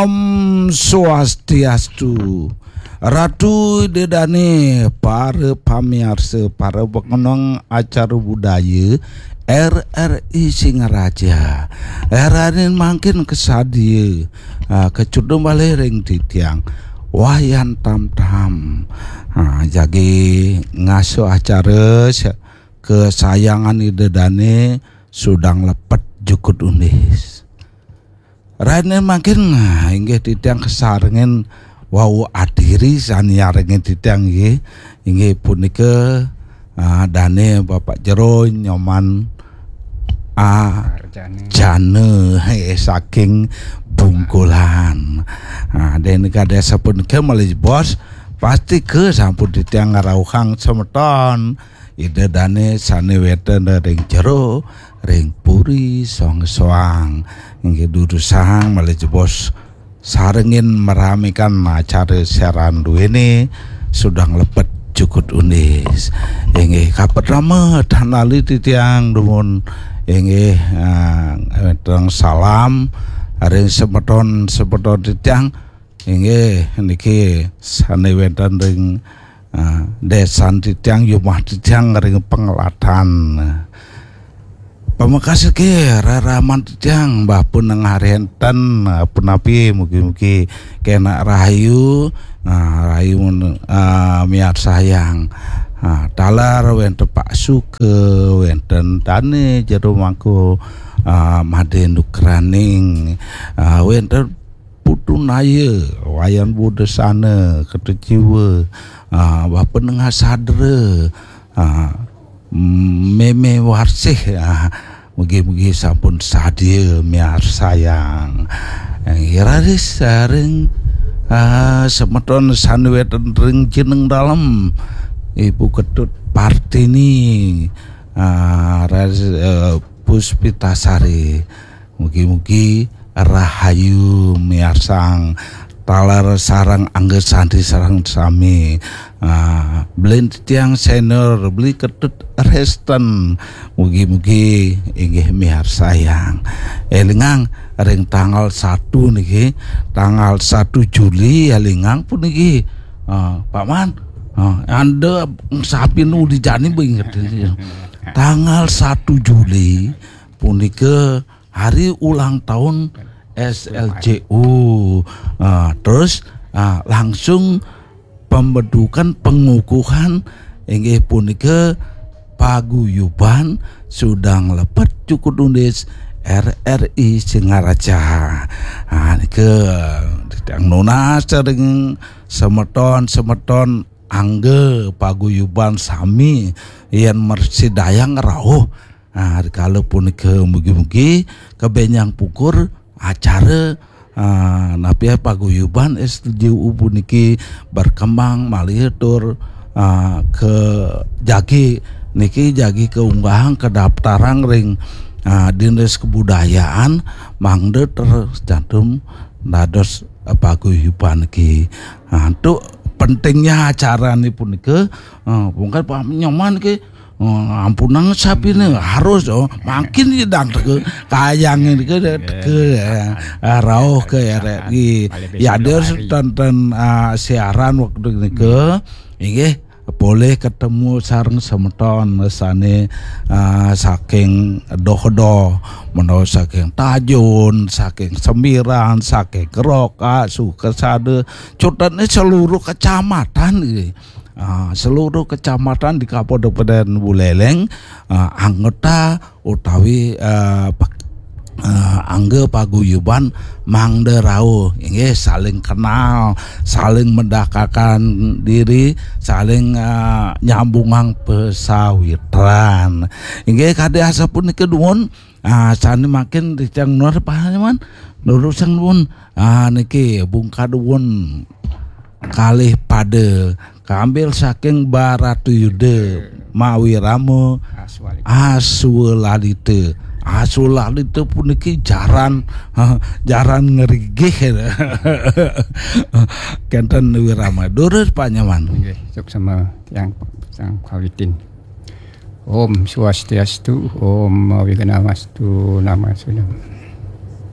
Om Swastiastu. Ratu dedane para pamirsa, para penonton acara budaya RRI Singaraja. Eranin makin kesadia kecudung balik ring titiang wayan tam-tam. Jadi ngasuh acara kesayangan dedane sudang lepet jukut unis. Rainen makin inggih titiang kesarengen wau adiri saniarengen titiang inggih punika dane Bapak Jero nyoman jane saking Bungkulan. Den kada sapun ke malih bos pasti ke sampun titiang ngarauhang semeton ide dane sane weten ring jero ring puri soang inggih dudu sang malih bos sarengin meramikan acara siaran duwene sudang lepet cukut unis inggih kapet rame tanali titiang dumun inggih weteng salam ring semeton titiang inggih niki sane weten ring desan titiang yumah titiang ring pengelatan pamekasan ke raraman titiang mbah pun nang harenten punapi mugi-mugi kena rahayu rahayu miat sayang talar wenten Pak Suke wenten tane jero mangko made nukraning wenten putu naya wayan budesana ketujiwa bapa nengah sadre meme warsih mugi-mugi sampun sadia miar sayang iraris saring semeton sanweten ring jeneng dalam Ibu Ketut Partini Puspitasari mugi-mugi rahayu miarsang talar sarang angge sandi sarang sami beli tiang senior beli Ketut resten mugi-mugi inggih mihar sayang elingang ring tanggal 1 niki tanggal 1 Juli elingang pun niki Pak Man Anda sapi nu dijani binget tanggal 1 Juli punika hari ulang tahun SLJU terus langsung pembentukan pengukuhan inggih punika paguyuban sudang lepet cukut unis RRI Singaraja nike titiang nuna sering semeton angge paguyuban sami yen mersidayang rauh kalau punika mugi-mugi kebenyang pukur acara napi paguyuban SLJU puniki berkembang malih tur ke jagi niki jagi keunggahan kedaftaran ring Dinas Kebudayaan mangde tercantum dados paguyuban iki untuk pentingnya acara ini punika mungkin Pak Nyoman ki ampunang sapi nih harus makin dang ke kayang ini ke rauh ke RRI ya dia tonton siaran waktu ini ke inggih boleh ketemu sareng semeton sane saking dohdo menawa saking Tajun saking Sembiran saking Keroka Sukesade cutane seluruh kecamatan seluruh kecamatan di Kabupaten Buleleng anggota utawi angge paguyuban mangde rauh inggih saling kenal saling mendakakan diri saling nyambungang pesawitan inggih kade asapun keduun sane makin dicang nur pahaman nurusang nuwun niki bung kaduwun kalih pade kambil saking Baratuyude mawi ramo aswalalite Asulali itu puniki jaran ngerigih kenten wirama durus Pak Nyaman cuk sama yang kawitin Om Swastiastu Om Wiganamastu Nama Sunam